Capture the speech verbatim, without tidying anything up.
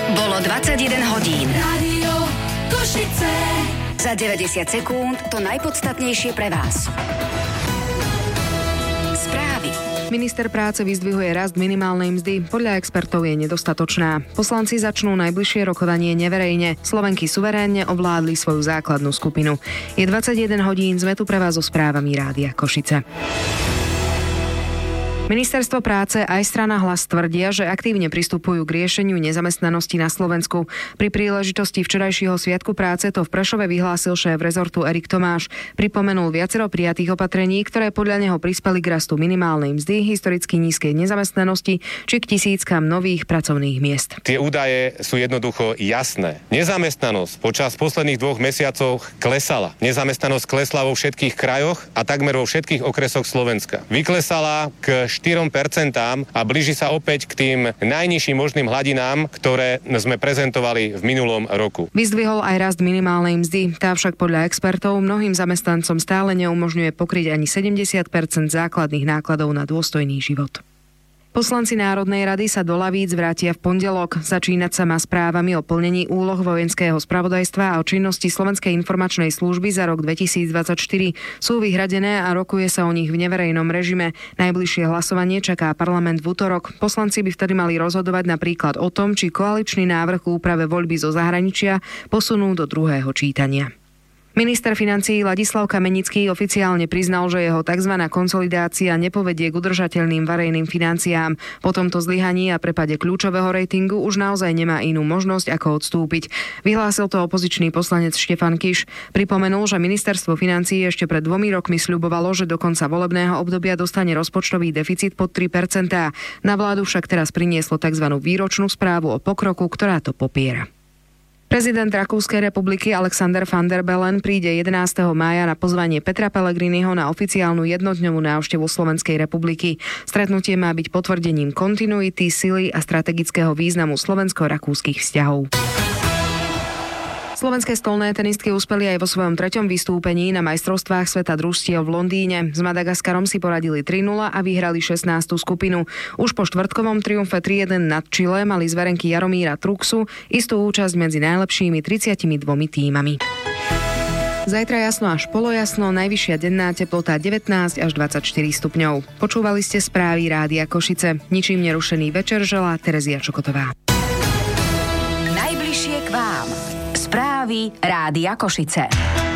Bolo dvadsaťjeden hodín. Rádio Košice. Za deväťdesiat sekúnd to najpodstatnejšie pre vás. Správy. Minister práce vyzdvihuje rast minimálnej mzdy. Podľa expertov je nedostatočná. Poslanci začnú najbližšie rokovanie neverejne. Slovenky suverénne ovládli svoju základnú skupinu. Je dvadsaťjeden hodín, sme tu pre vás so správami Rádia Košice. Ministerstvo práce aj strana Hlas tvrdia, že aktívne pristupujú k riešeniu nezamestnanosti na Slovensku. Pri príležitosti včerajšieho Sviatku práce to v Prešove vyhlásil šéf rezortu Erik Tomáš. Pripomenul viacero prijatých opatrení, ktoré podľa neho prispeli k rastu minimálnej mzdy, historicky nízkej nezamestnanosti či k tisíckam nových pracovných miest. Tie údaje sú jednoducho jasné. Nezamestnanosť počas posledných dvoch mesiacov klesala. Nezamestnanosť klesla vo všetkých krajoch a takmer vo všetkých okresoch Slovenska. Vyklesala k štyri percentá a blíži sa opäť k tým najnižším možným hladinám, ktoré sme prezentovali v minulom roku. Vyzdvihol aj rast minimálnej mzdy. Tá však podľa expertov mnohým zamestnancom stále neumožňuje pokryť ani sedemdesiat percent základných nákladov na dôstojný život. Poslanci Národnej rady sa do lavíc vrátia v pondelok. Začínať sa má správami o plnení úloh vojenského spravodajstva a o činnosti Slovenskej informačnej služby za rok dvetisícdvadsaťštyri. Sú vyhradené a rokuje sa o nich v neverejnom režime. Najbližšie hlasovanie čaká parlament v utorok. Poslanci by vtedy mali rozhodovať napríklad o tom, či koaličný návrh k úprave voľby zo zahraničia posunú do druhého čítania. Minister financií Ladislav Kamenický oficiálne priznal, že jeho tzv. Konsolidácia nepovedie k udržateľným verejným financiám. Po tomto zlyhaní a prepade kľúčového ratingu už naozaj nemá inú možnosť, ako odstúpiť. Vyhlásil to opozičný poslanec Štefan Kiš. Pripomenul, že ministerstvo financií ešte pred dvomi rokmi sľubovalo, že do konca volebného obdobia dostane rozpočtový deficit pod tri percentá. Na vládu však teraz prinieslo tzv. Výročnú správu o pokroku, ktorá to popiera. Prezident Rakúskej republiky Alexander van der Bellen príde jedenásteho mája na pozvanie Petra Pellegriniho na oficiálnu jednodňovú návštevu Slovenskej republiky. Stretnutie má byť potvrdením kontinuity, sily a strategického významu slovensko-rakúskych vzťahov. Slovenské stolné tenistky uspeli aj vo svojom treťom vystúpení na majstrovstvách sveta družstiev v Londýne. S Madagaskarom si poradili tri nula a vyhrali šestnástu skupinu. Už po štvrtkovom triumfe tri jeden nad Čile mali zverenky Jaromíra Truxu istú účasť medzi najlepšími tridsiatimi dvomi tímami. Zajtra jasno až polojasno, najvyššia denná teplota devätnásť až dvadsaťštyri stupňov. Počúvali ste správy Rádia Košice. Ničím nerušený večer želá Terezia Čokotová. Najbližšie k vám. Správy Rádia Košice.